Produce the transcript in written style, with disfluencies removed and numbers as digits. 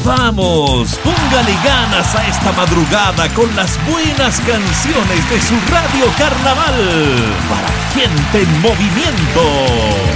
Vamos, póngale ganas a esta madrugada con las buenas canciones de su Radio Carnaval para gente en movimiento.